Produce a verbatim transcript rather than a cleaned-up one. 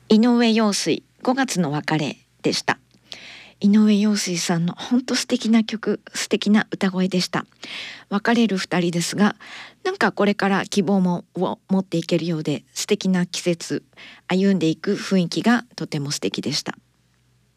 井上陽水ごがつの別れでした。井上陽水さんの本当素敵な曲、素敵な歌声でした。別れる二人ですが、なんかこれから希望もを持っていけるようで、素敵な季節歩んでいく雰囲気がとても素敵でした。